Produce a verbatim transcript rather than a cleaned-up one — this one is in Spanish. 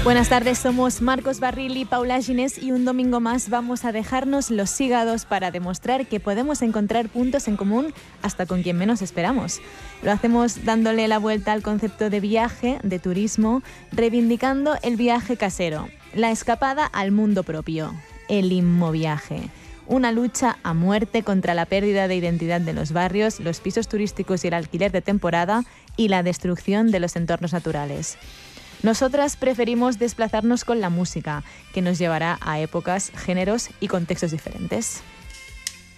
Buenas tardes, somos Marcos Barril y Paula Ginés y un domingo más vamos a dejarnos los hígados para demostrar que podemos encontrar puntos en común hasta con quien menos esperamos. Lo hacemos dándole la vuelta al concepto de viaje, de turismo, reivindicando el viaje casero, la escapada al mundo propio, el inmoviaje. Una lucha a muerte contra la pérdida de identidad de los barrios, los pisos turísticos y el alquiler de temporada y la destrucción de los entornos naturales. Nosotras preferimos desplazarnos con la música, que nos llevará a épocas, géneros y contextos diferentes.